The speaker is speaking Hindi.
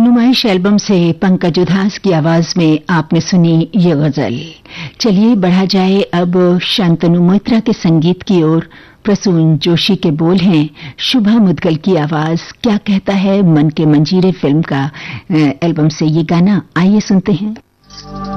नुमाइश एल्बम से पंकज उधास की आवाज में आपने सुनी ये गजल। चलिए बढ़ा जाए अब शांतनु मोइत्रा के संगीत की ओर। प्रसून जोशी के बोल हैं, शुभा मुदगल की आवाज। क्या कहता है मन के मंजीरे फिल्म का एल्बम से ये गाना, आइए सुनते हैं।